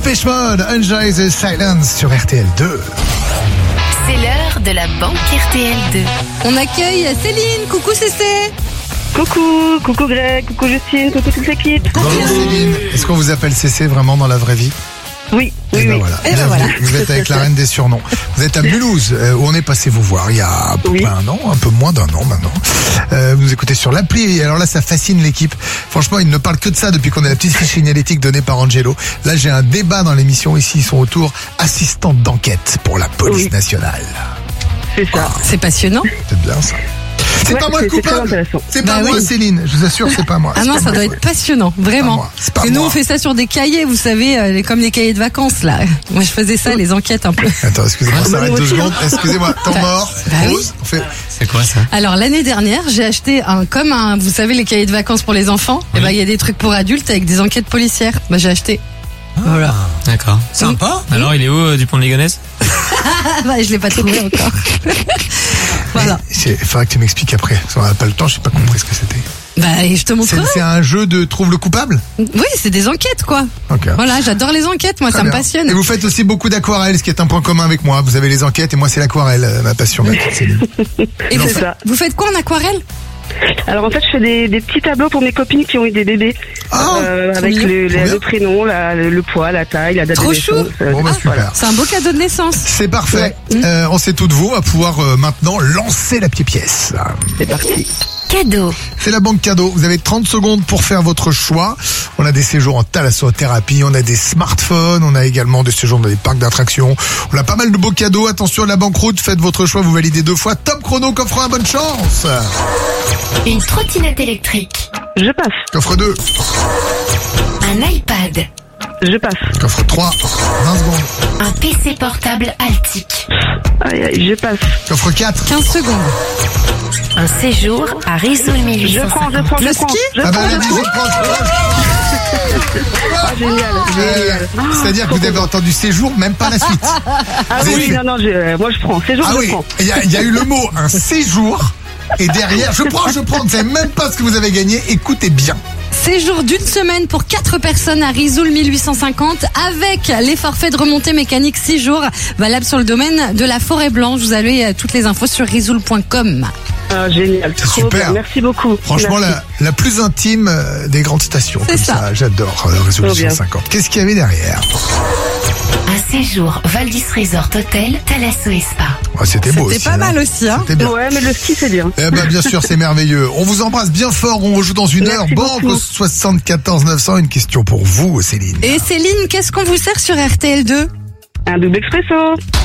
Dépêche Mode, Enjoy the Silence sur RTL2. C'est l'heure de la banque RTL2. On accueille Céline. Coucou Cécé. Coucou Greg, coucou Justine, coucou toute l'équipe. Bonjour Céline, est-ce qu'on vous appelle CC vraiment dans la vraie vie? Oui. Et ben voilà. Et ben voilà. Vous êtes avec la reine des surnoms. Vous êtes à Mulhouse, où on est passé vous voir il y a un peu moins d'un an maintenant. Vous nous écoutez sur l'appli, et alors là ça fascine l'équipe. Franchement, ils ne parlent que de ça depuis qu'on a la petite fiche signalétique donnée par Angelo. Là j'ai un débat dans l'émission ici, ils sont autour assistante d'enquête pour la police nationale. C'est ça. C'est passionnant. C'est bien ça. C'est pas moi le coupable. C'est pas moi Céline, je vous assure, c'est pas moi. Ah non, ça doit être passionnant, vraiment. Et nous on fait ça sur des cahiers, vous savez, comme les cahiers de vacances là. Moi je faisais ça, les enquêtes un peu. Attends, excusez-moi, ça arrête 2 secondes. Excusez-moi, temps mort. Pause. On fait... C'est quoi ça? Alors l'année dernière, j'ai acheté vous savez les cahiers de vacances pour les enfants. Et il y a des trucs pour adultes avec des enquêtes policières. J'ai acheté. Voilà. D'accord. Sympa. Alors il est où du pont de Ligonnès? Je l'ai pas trouvé encore. Voilà. Il faudra que tu m'expliques après. Parce qu'on n'a pas le temps, je n'ai pas compris ce que c'était. Et je te montrerai. C'est un jeu de trouve le coupable? Oui, c'est des enquêtes quoi. Okay. Voilà, j'adore les enquêtes, moi. Très ça bien. Me passionne. Et vous faites aussi beaucoup d'aquarelle, ce qui est un point commun avec moi. Vous avez les enquêtes et moi c'est l'aquarelle, ma passion. Et vous faites quoi en aquarelle? Alors en fait, je fais des petits tableaux pour mes copines qui ont eu des bébés, avec le prénom, le poids, la taille, la date de naissance. Trop chou. Super. Voilà. C'est un beau cadeau de naissance. C'est parfait. Ouais. On sait tout de vous. On va pouvoir maintenant lancer la pièce. C'est parti. Cadeau. C'est la banque cadeau. Vous avez 30 secondes pour faire votre choix. On a des séjours en thalassothérapie, on a des smartphones, on a également des séjours dans des parcs d'attractions. On a pas mal de beaux cadeaux. Attention à la banqueroute, faites votre choix, vous validez 2 fois. Top chrono, coffre 1, bonne chance. Une trottinette électrique. Je passe. Coffre 2. Un iPad. Je passe. Coffre 3, 20 secondes. Un PC portable Altic. Aïe, je passe. Coffre 4. 15 secondes. Un séjour à Risoul 1850. Je prends. Le ski? Je prends. Génial. C'est-à-dire que vous avez entendu séjour, même pas la suite. Moi je prends. Séjour, je prends. Il y a eu le mot un séjour, et derrière, je prends. Vous savez même pas ce que vous avez gagné, écoutez bien. Séjour d'une semaine pour 4 personnes à Risoul 1850 avec les forfaits de remontée mécanique 6 jours valables sur le domaine de la Forêt Blanche. Vous avez toutes les infos sur risoul.com. Génial, c'est super. Bien. Merci beaucoup. Franchement, la plus intime des grandes stations. C'est comme ça. J'adore Risoul 1850. Qu'est-ce qu'il y avait derrière? Un séjour Valdis Resort Hotel Thalasso et Spa. C'était beau aussi. C'était pas mal aussi, hein. Ouais, mais le ski c'est bien. Bien sûr, c'est merveilleux. On vous embrasse bien fort. On rejoue dans une heure. Banque au 74 900. Une question pour vous, Céline. Et Céline, qu'est-ce qu'on vous sert sur RTL2? Un double expresso.